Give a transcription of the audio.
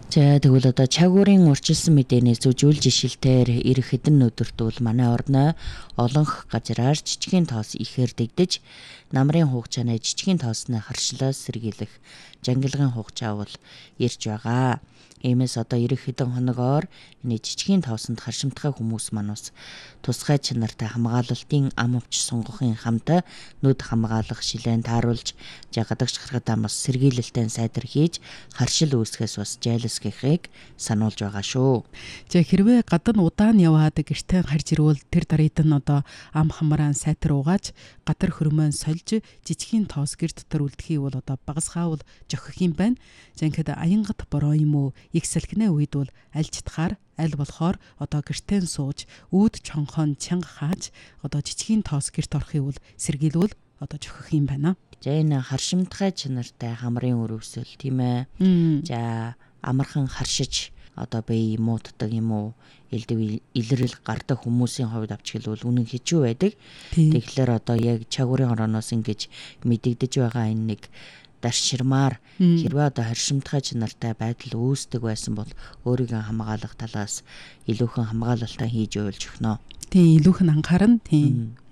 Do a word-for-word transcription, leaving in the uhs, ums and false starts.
За тэгвэл одоо чагуурын урчилсан мэдээний зүжүүл жишилтээр ирэх хэдэн өдөрт бол манай орноо олонх газраар жижигхэн тоос ихээр дэгдэж намрын хугацааны жижигхэн тоосны харшлаас сэргийлэх жангилгын хугацаа бол ирж байгаа. Иймээс одоо ирэх хэдэн хоногоор энэ жижигхэн тоосонд харшимтгай хүмүүс маань бас тусгай чанартай хамгаалалтын ам авч сунгахын хамт нүд хамгаалах шилэн тааруулж жагадагч гаргадаа бас сэргийлэлтэн сайдар хийж харшил үүсгэхээс бас жайлсхийхийг сануулж байгаа шүү. За хэрвээ гадна удаан яваад гэртээ харж ирвэл тэр дарийд нь одоо ам хамраан сайтар угааж гадар хөрмөн сольж жижигхэн тоос гэр дотор үлдэхий бол одоо багасгаавал жохих юм байна. За ингээд аянгат бороо юм уу их салхины үед бол аль читгаар аль болохоор одоо гэртээ сууж үүд чонхон чанга хааж одоо жижигхэн тоос гэрт орохыг бол сэргийлвэл одоо жохих юм байна. За энэ харшимтгай чанартай хамрын өрөвсөл тийм ээ. За амархан харшиж одоо бие муутдаг юм уу элдв илрэл гардаг хүмүүсийн хувьд авч гэлвэл үнэн хичүү байдаг. Тэгэхээр одоо яг чагуурын орооноос ингэж мэдэгдэж байгаа энэ нэг дарширмаар хэрвээ одоо харшимтгай чанартай байдал үүсдэг байсан бол өөрийгөө хамгаалах талаас илүүхэн хамгаалалтаа хийж явуулж өгнө. Тийм илүүхэн анхаарна. Тийм.